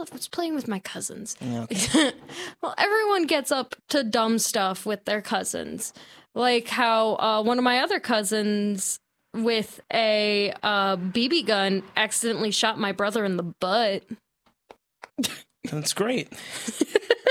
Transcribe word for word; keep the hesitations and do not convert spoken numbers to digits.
was playing with my cousins. Okay. Well, everyone gets up to dumb stuff with their cousins. Like how uh, one of my other cousins with a uh, B B gun accidentally shot my brother in the butt. That's great.